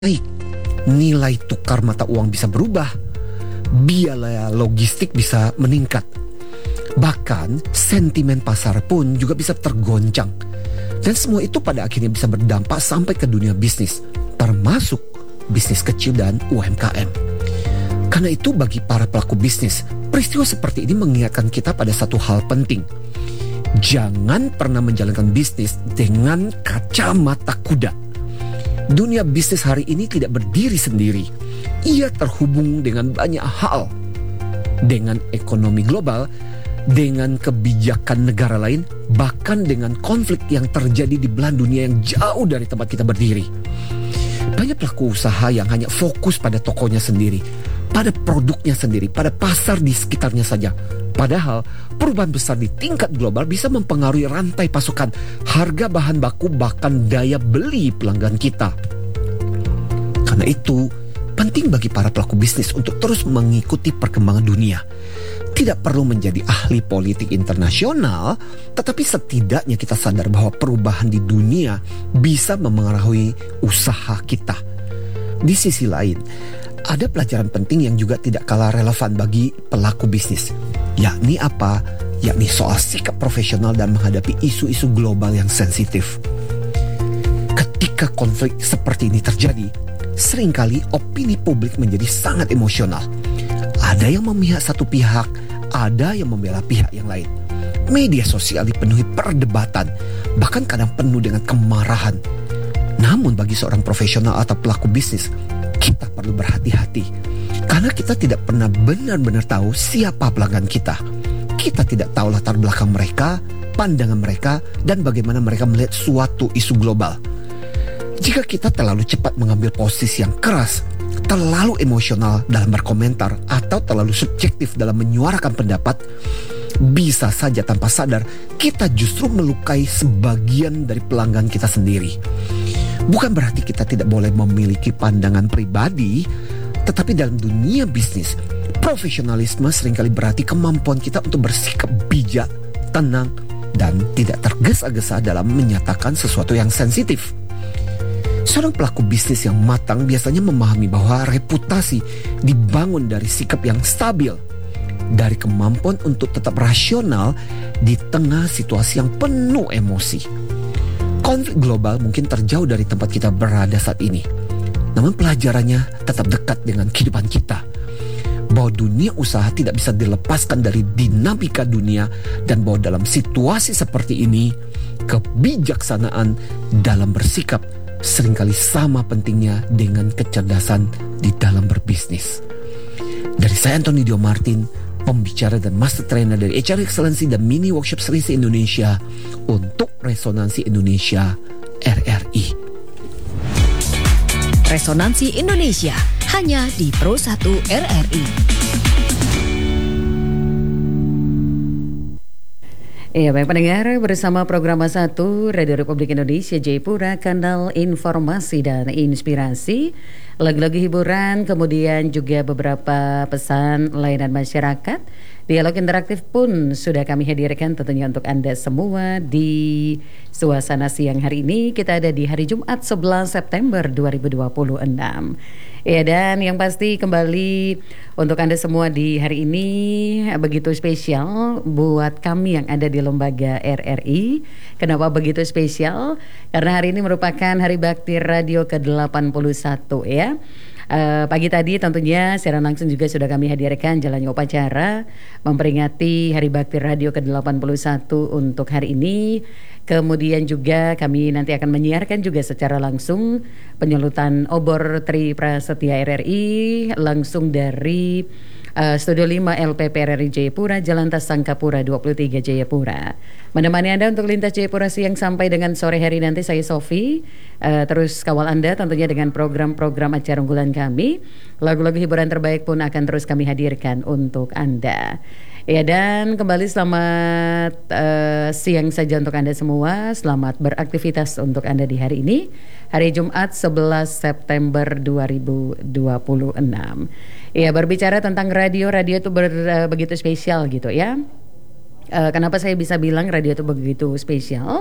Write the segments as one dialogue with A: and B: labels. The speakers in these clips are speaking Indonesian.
A: naik, nilai tukar mata uang bisa berubah, biaya logistik bisa meningkat, bahkan sentimen pasar pun juga bisa tergoncang. Dan semua itu pada akhirnya bisa berdampak sampai ke dunia bisnis, termasuk bisnis kecil dan UMKM. Karena itu bagi para pelaku bisnis, peristiwa seperti ini mengingatkan kita pada satu hal penting. Jangan pernah menjalankan bisnis dengan kacamata kuda. Dunia bisnis hari ini tidak berdiri sendiri. Ia terhubung dengan banyak hal. Dengan ekonomi global, dengan kebijakan negara lain, bahkan dengan konflik yang terjadi di belahan dunia yang jauh dari tempat kita berdiri. Banyak pelaku usaha yang hanya fokus pada tokonya sendiri, pada produknya sendiri, pada pasar di sekitarnya saja. Padahal perubahan besar di tingkat global bisa mempengaruhi rantai pasokan, harga bahan baku, bahkan daya beli pelanggan kita. Karena itu, penting bagi para pelaku bisnis untuk terus mengikuti perkembangan dunia. Tidak perlu menjadi ahli politik internasional, tetapi setidaknya kita sadar bahwa perubahan di dunia bisa memengaruhi usaha kita. Di sisi lain, ada pelajaran penting yang juga tidak kalah relevan bagi pelaku bisnis. Yakni apa? Yakni soal sikap profesional dan menghadapi isu-isu global yang sensitif. Ketika konflik seperti ini terjadi, seringkali opini publik menjadi sangat emosional. Ada yang memihak satu pihak, ada yang membela pihak yang lain. Media sosial dipenuhi perdebatan, bahkan kadang penuh dengan kemarahan. Namun bagi seorang profesional atau pelaku bisnis, kita perlu berhati-hati. Karena kita tidak pernah benar-benar tahu siapa pelanggan kita. Kita tidak tahu latar belakang mereka, pandangan mereka, dan bagaimana mereka melihat suatu isu global. Jika kita terlalu cepat mengambil posisi yang keras, terlalu emosional dalam berkomentar, atau terlalu subjektif dalam menyuarakan pendapat, bisa saja tanpa sadar kita justru melukai sebagian dari pelanggan kita sendiri. Bukan berarti kita tidak boleh memiliki pandangan pribadi, tetapi dalam dunia bisnis, profesionalisme seringkali berarti kemampuan kita untuk bersikap bijak, tenang, dan tidak tergesa-gesa dalam menyatakan sesuatu yang sensitif. Seorang pelaku bisnis yang matang biasanya memahami bahwa reputasi dibangun dari sikap yang stabil, dari kemampuan untuk tetap rasional di tengah situasi yang penuh emosi. Konflik global mungkin terjauh dari tempat kita berada saat ini, namun pelajarannya tetap dekat dengan kehidupan kita. Bahwa dunia usaha tidak bisa dilepaskan dari dinamika dunia, dan bahwa dalam situasi seperti ini, kebijaksanaan dalam bersikap seringkali sama pentingnya dengan kecerdasan di dalam berbisnis. Dari saya Anthony Dio Martin, pembicara dan master trainer dari HR Excellency dan Mini Workshop Series Indonesia untuk Resonansi Indonesia RRI.
B: Resonansi Indonesia hanya di Pro 1 RRI.
C: Iya, baik pendengar, bersama program 1 Radio Republik Indonesia Jayapura, kanal informasi dan inspirasi, lagu-lagu hiburan, kemudian juga beberapa pesan layanan masyarakat. Dialog interaktif pun sudah kami hadirkan tentunya untuk Anda semua di suasana siang hari ini. Kita ada di hari Jumat 11 September 2026. Ya, dan yang pasti kembali untuk Anda semua di hari ini begitu spesial buat kami yang ada di lembaga RRI. Kenapa begitu spesial? Karena hari ini merupakan Hari Bakti Radio ke-81 ya. Pagi tadi tentunya secara langsung juga sudah kami hadirkan jalannya upacara memperingati Hari Bakti Radio ke-81 untuk hari ini. Kemudian juga kami nanti akan menyiarkan juga secara langsung penyelutan obor Tri Prasetya RRI langsung dari Studio 5 LPP RRI Jayapura, Jalan Tas Sangkapura 23 Jayapura. Menemani Anda untuk lintas Jayapura siang sampai dengan sore hari nanti, saya Sofi. Terus kawal Anda tentunya dengan program-program acara unggulan kami. Lagu-lagu hiburan terbaik pun akan terus kami hadirkan untuk Anda. Ya, dan kembali selamat siang saja untuk Anda semua. Selamat beraktivitas untuk Anda di hari ini, hari Jumat 11 September 2026. Ya, berbicara tentang radio itu begitu spesial gitu ya. Kenapa saya bisa bilang radio itu begitu spesial?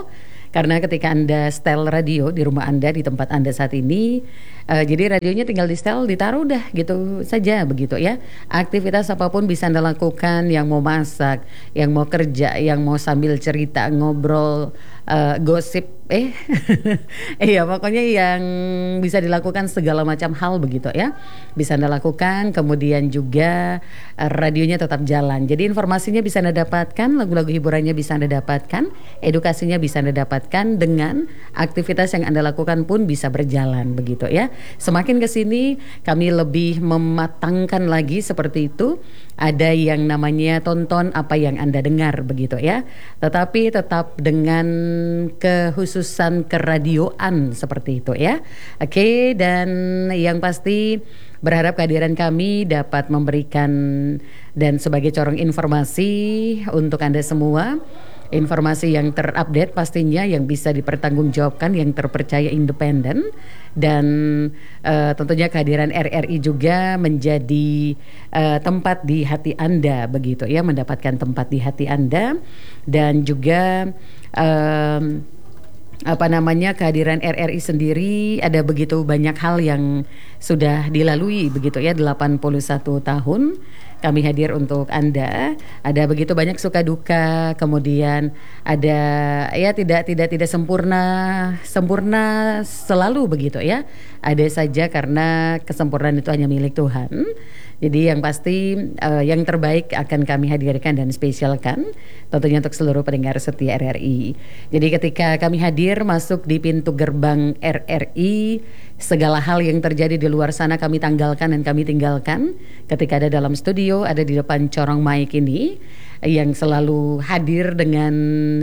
C: Karena ketika Anda setel radio di rumah Anda, di tempat Anda saat ini, jadi radionya tinggal di setel, ditaruh udah gitu saja begitu ya. Aktivitas apapun bisa Anda lakukan, yang mau masak, yang mau kerja, yang mau sambil cerita, ngobrol, gosip, iya pokoknya yang bisa dilakukan segala macam hal begitu ya. Bisa Anda lakukan, kemudian juga radionya tetap jalan. Jadi informasinya bisa Anda dapatkan, lagu-lagu hiburannya bisa Anda dapatkan, edukasinya bisa Anda dapatkan, dengan aktivitas yang Anda lakukan pun bisa berjalan begitu ya. Semakin ke sini kami lebih mematangkan lagi seperti itu. Ada yang namanya tonton apa yang Anda dengar begitu ya. Tetapi tetap dengan kekhususan keradioan seperti itu ya. Oke, dan yang pasti berharap kehadiran kami dapat memberikan dan sebagai corong informasi untuk Anda semua. Informasi yang terupdate pastinya, yang bisa dipertanggungjawabkan, yang terpercaya, independen. Dan tentunya kehadiran RRI juga menjadi tempat di hati Anda begitu ya, mendapatkan tempat di hati Anda. Dan juga kehadiran RRI sendiri, ada begitu banyak hal yang sudah dilalui begitu ya, 81 tahun kami hadir untuk Anda. Ada begitu banyak suka duka, kemudian ada ya tidak sempurna selalu begitu ya. Ada saja karena kesempurnaan itu hanya milik Tuhan. Jadi yang pasti yang terbaik akan kami hadirkan dan spesialkan tentunya untuk seluruh pendengar setia RRI. Jadi ketika kami hadir masuk di pintu gerbang RRI, segala hal yang terjadi di luar sana kami tanggalkan dan kami tinggalkan. Ketika ada dalam studio, ada di depan corong mic ini yang selalu hadir dengan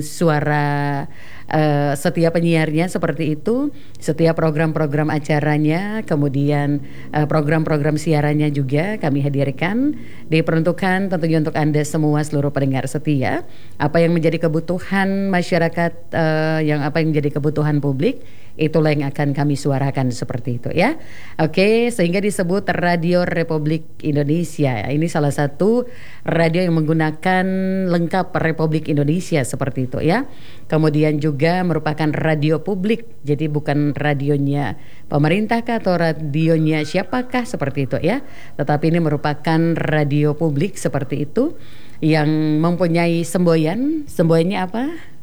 C: suara setiap penyiarnya seperti itu, setiap program-program acaranya, kemudian program-program siarannya juga kami hadirkan, diperuntukkan tentunya untuk Anda semua seluruh pendengar setia. Apa yang menjadi kebutuhan masyarakat, yang menjadi kebutuhan publik, itulah yang akan kami suarakan seperti itu ya. Oke, sehingga disebut Radio Republik Indonesia. Ini salah satu radio yang menggunakan lengkap Republik Indonesia seperti itu ya. Kemudian juga merupakan radio publik. Jadi bukan radionya pemerintah atau radionya siapakah seperti itu ya. Tetapi ini merupakan radio publik seperti itu yang mempunyai semboyan. Semboyannya apa?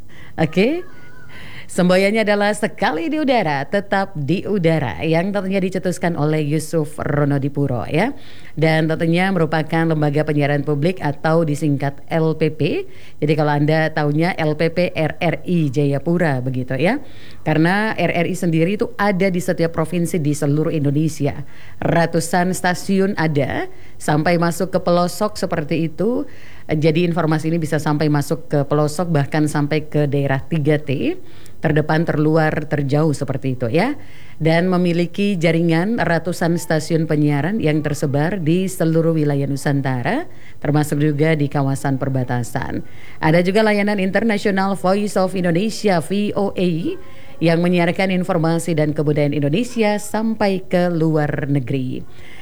C: Oke. Semboyannya adalah sekali di udara, tetap di udara, yang tentunya dicetuskan oleh Yusuf Ronodipuro ya. Dan tentunya merupakan lembaga penyiaran publik atau disingkat LPP. Jadi kalau Anda taunya LPP RRI Jayapura begitu ya. Karena RRI sendiri itu ada di setiap provinsi di seluruh Indonesia. Ratusan stasiun ada sampai masuk ke pelosok seperti itu. Jadi informasi ini bisa sampai masuk ke pelosok, bahkan sampai ke daerah 3T, terdepan, terluar, terjauh seperti itu ya. Dan memiliki jaringan ratusan stasiun penyiaran yang tersebar di seluruh wilayah Nusantara, termasuk juga di kawasan perbatasan. Ada juga layanan internasional Voice of Indonesia VOA yang menyiarkan informasi dan kebudayaan Indonesia sampai ke luar negeri.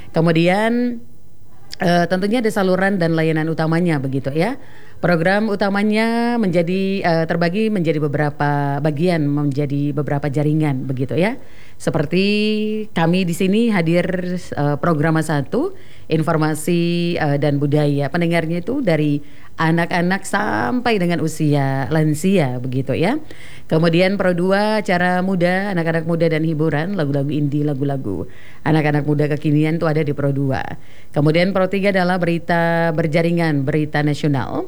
C: Kemudian tentunya ada saluran dan layanan utamanya begitu ya. Program utamanya menjadi terbagi menjadi beberapa bagian, menjadi beberapa jaringan begitu ya. Seperti kami di sini hadir program 1, informasi dan budaya. Pendengarnya itu dari anak-anak sampai dengan usia lansia begitu ya. Kemudian Pro 2 acara muda, anak-anak muda dan hiburan, lagu-lagu indie, lagu-lagu anak-anak muda kekinian itu ada di Pro 2. Kemudian Pro 3 adalah berita berjaringan, berita nasional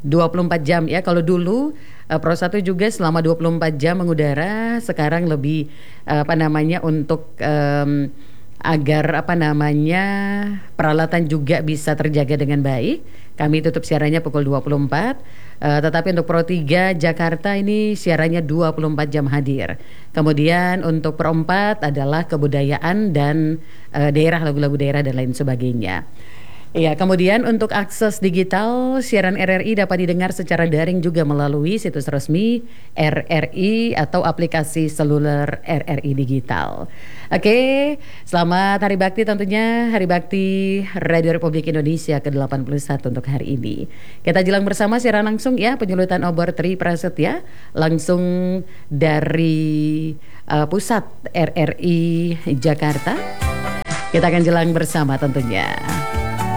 C: 24 jam ya. Kalau dulu Pro 1 juga selama 24 jam mengudara, sekarang lebih untuk agar peralatan juga bisa terjaga dengan baik. Kami tutup siarannya pukul 24. Tetapi untuk Pro 3 Jakarta ini siarannya 24 jam hadir. Kemudian untuk Pro 4 adalah kebudayaan dan daerah, lagu-lagu daerah dan lain sebagainya. Ya, kemudian untuk akses digital, siaran RRI dapat didengar secara daring juga melalui situs resmi RRI atau aplikasi seluler RRI Digital. Oke, selamat Hari Bakti tentunya, Hari Bakti Radio Republik Indonesia ke-81 untuk hari ini. Kita jelang bersama siaran langsung ya, penyulutan obor Tri Prasetya, langsung dari pusat RRI Jakarta. Kita akan jelang bersama tentunya.